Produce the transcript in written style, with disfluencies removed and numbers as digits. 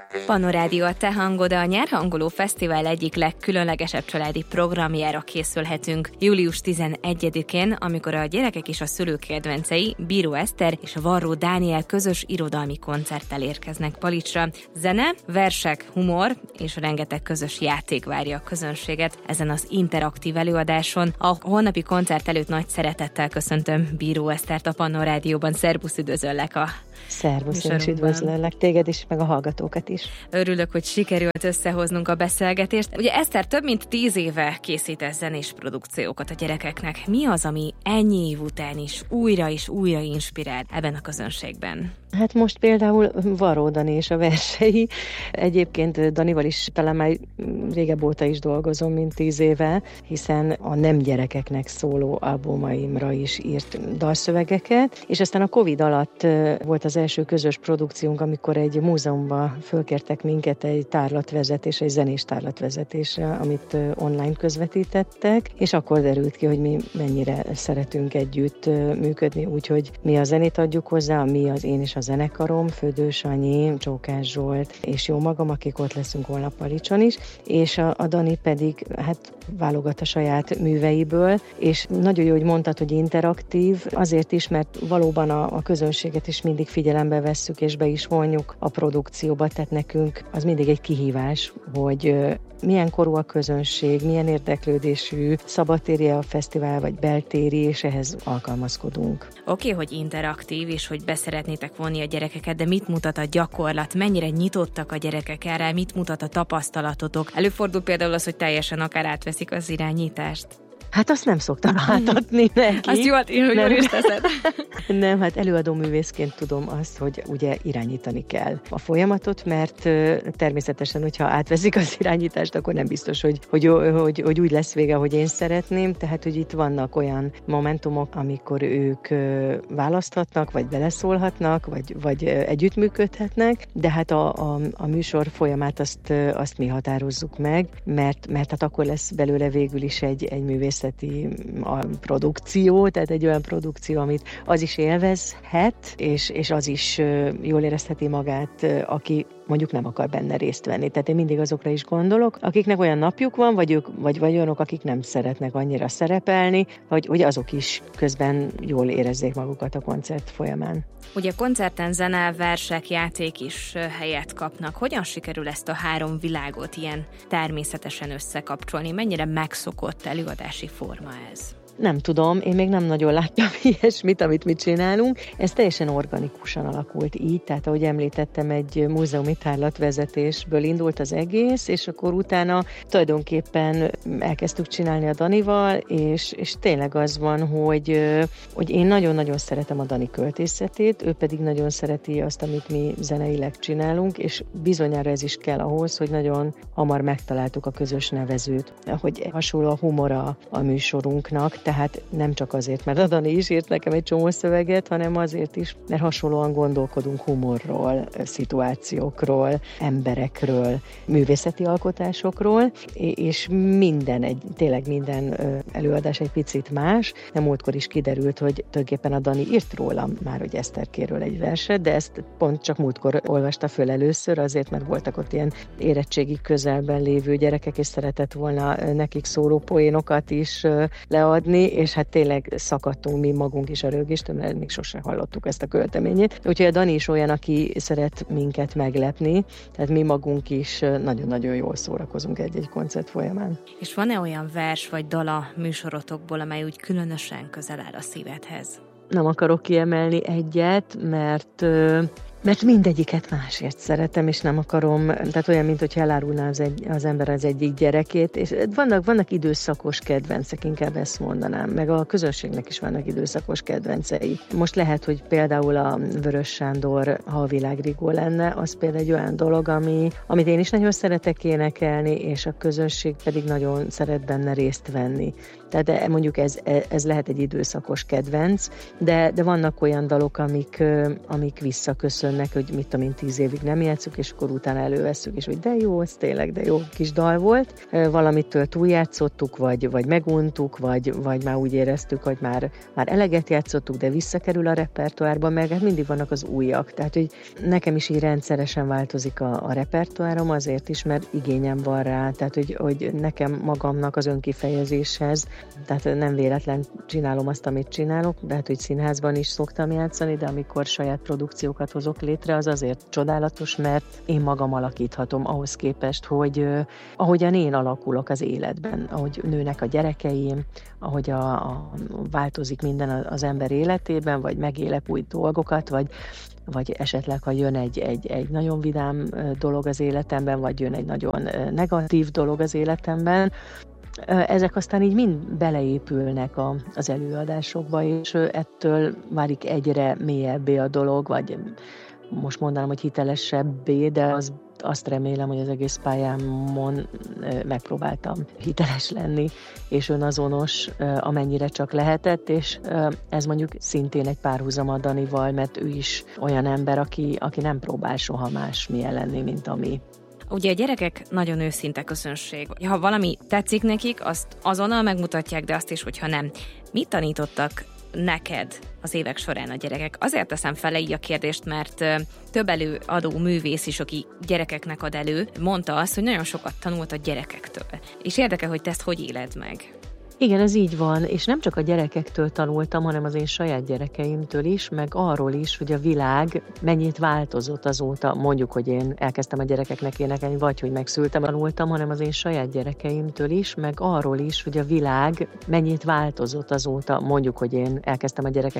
Panorádió a te hangod, a Nyárhangoló Fesztivál egyik legkülönlegesebb családi programjára készülhetünk. Július 11-én, amikor a gyerekek és a szülők kedvencei, Bíró Eszter és Varró Dániel közös irodalmi koncerttel érkeznek Palicsra. Zene, versek, humor és rengeteg közös játék várja a közönséget ezen az interaktív előadáson. A holnapi koncert előtt nagy szeretettel köszöntöm Bíró Esztert a Panorádióban. Szerbusz, üdvözöllek a Szervusz, én is üdvözöllek téged is, meg a hallgatókat is. Örülök, hogy sikerült összehoznunk a beszélgetést. Ugye Eszter, több mint 10 éve készítesz zenés produkciókat a gyerekeknek. Mi az, ami ennyi év után is újra inspirál ebben a közönségben? Hát most például Varró Dani és a versei. Egyébként Danival is talán már régebb óta is dolgozom, mint 10 éve, hiszen a nem gyerekeknek szóló albumaimra is írt dalszövegeket, és aztán a Covid alatt volt az első közös produkciónk, amikor egy múzeumba fölkértek minket egy tárlatvezetés, egy zenés tárlatvezetésre, amit online közvetítettek, és akkor derült ki, hogy mi mennyire szeretünk együtt működni, úgyhogy mi a zenét adjuk hozzá, mi az én és a zenekarom, Födős Anyi, Csókás Zsolt, és jó magam, akik ott leszünk holnap Palicson is, és a Dani pedig válogat a saját műveiből, és nagyon jó, hogy mondtad, hogy interaktív, azért is, mert valóban a közönséget is mindig figyelembe vesszük, és be is vonjuk a produkcióba, tehát nekünk az mindig egy kihívás, hogy milyen korú a közönség, milyen érdeklődésű, szabadtéri a fesztivál, vagy beltéri, és ehhez alkalmazkodunk. Oké, hogy interaktív, és hogy beszeretnétek vonni a gyerekeket, de mit mutat a gyakorlat? Mennyire nyitottak a gyerekek erre? Mit mutat a tapasztalatotok? Előfordul például az, hogy teljesen akár átveszik az irányítást? Hát azt nem szoktam átadni neki. Azt jól is teszed. Nem, hát előadó művészként tudom azt, hogy ugye irányítani kell a folyamatot, mert természetesen, hogyha átveszik az irányítást, akkor nem biztos, hogy úgy lesz vége, hogy én szeretném. Tehát, hogy itt vannak olyan momentumok, amikor ők választhatnak, vagy beleszólhatnak, vagy együttműködhetnek, de hát a műsor folyamát azt mi határozzuk meg, mert hát akkor lesz belőle végül is egy művészeti produkció, tehát egy olyan produkció, amit az is élvezhet, és az is jól érezheti magát, aki mondjuk nem akar benne részt venni. Tehát én mindig azokra is gondolok, akiknek olyan napjuk van, vagy olyanok, akik nem szeretnek annyira szerepelni, hogy azok is közben jól érezzék magukat a koncert folyamán. Ugye koncerten zene, versek, játék is helyet kapnak. Hogyan sikerül ezt a három világot ilyen természetesen összekapcsolni? Mennyire megszokott előadási forma ez? Nem tudom, én még nem nagyon láttam ilyesmit, amit mi csinálunk. Ez teljesen organikusan alakult így, tehát ahogy említettem, egy múzeumi tárlatvezetésből indult az egész, és akkor utána tulajdonképpen elkezdtük csinálni a Danival, és tényleg az van, hogy én nagyon-nagyon szeretem a Dani költészetét, ő pedig nagyon szereti azt, amit mi zeneileg csinálunk, és bizonyára ez is kell ahhoz, hogy nagyon hamar megtaláltuk a közös nevezőt, hogy hasonló a humora a műsorunknak, tehát nem csak azért, mert a Dani is írt nekem egy csomó szöveget, hanem azért is, mert hasonlóan gondolkodunk humorról, szituációkról, emberekről, művészeti alkotásokról, és tényleg minden előadás egy picit más. De múltkor is kiderült, hogy tulajdonképpen a Dani írt rólam már, hogy Eszterkéről egy verset, de ezt pont csak múltkor olvasta föl először, azért, mert voltak ott ilyen érettségi közelben lévő gyerekek, és szeretett volna nekik szóló poénokat is leadni, és hát tényleg szakadtunk mi magunk is a rögéstől, mert még sosem hallottuk ezt a költeményét. Úgyhogy a Dani is olyan, aki szeret minket meglepni, tehát mi magunk is nagyon-nagyon jól szórakozunk egy-egy koncert folyamán. És van-e olyan vers vagy dala műsorotokból, amely úgy különösen közel áll a szívedhez? Nem akarok kiemelni egyet, mert mindegyiket másért szeretem, és nem akarom, tehát olyan, mint hogyha elárulná az ember az egyik gyerekét, és vannak időszakos kedvencek, inkább ezt mondanám, meg a közönségnek is vannak időszakos kedvencei. Most lehet, hogy például a Vörös Sándor, ha a világ rigó lenne, az például egy olyan dolog, amit én is nagyon szeretek énekelni, és a közönség pedig nagyon szeret benne részt venni. Tehát mondjuk ez lehet egy időszakos kedvenc, de vannak olyan dalok, amik visszaköszönnek, hogy mit tudom én, 10 évig nem játszuk, és akkor utána elővesszük, és hogy de jó, ez tényleg, de jó kis dal volt. Valamitől túljátszottuk, vagy meguntuk, vagy már úgy éreztük, hogy már eleget játszottuk, de visszakerül a repertoárba, meg hát mindig vannak az újak. Tehát, hogy nekem is így rendszeresen változik a repertoárom azért is, mert igényem van rá, tehát, hogy nekem magamnak az önkifejezéshez, tehát nem véletlen csinálom azt, amit csinálok, de hát, hogy színházban is szoktam játszani, de amikor saját produkciókat hozok létre, az azért csodálatos, mert én magam alakíthatom ahhoz képest, hogy ahogyan én alakulok az életben, ahogy nőnek a gyerekeim, ahogy változik minden az ember életében, vagy megélek új dolgokat, vagy esetleg, ha jön egy nagyon vidám dolog az életemben, vagy jön egy nagyon negatív dolog az életemben, ezek aztán így mind beleépülnek az előadásokba, és ettől válik egyre mélyebbé a dolog, vagy most mondanám, hogy hitelesebbé, de azt remélem, hogy az egész pályámon megpróbáltam hiteles lenni, és önazonos, amennyire csak lehetett, és ez mondjuk szintén egy párhuzam a Danival, mert ő is olyan ember, aki nem próbál soha másmilyen lenni, mint ami. Ugye a gyerekek nagyon őszinte közönség. Ha valami tetszik nekik, azt azonnal megmutatják, de azt is, hogyha nem. Mit tanítottak neked az évek során a gyerekek? Azért teszem fel így a kérdést, mert több előadó művész is, aki gyerekeknek ad elő, mondta azt, hogy nagyon sokat tanult a gyerekektől. És érdekel, hogy te ezt hogy éled meg? Igen, ez így van, és nem csak a gyerekektől tanultam, hanem az én saját gyerekeimtől is, meg arról is, hogy a világ mennyit változott azóta, mondjuk, hogy én elkezdtem a gyerekeknek énekelni, vagy hogy megszültem, tanultam, hanem az én saját gyerekeimtől is, meg arról is, hogy a világ mennyit változott azóta, mondjuk, hogy én elkezdtem a gyerekeknek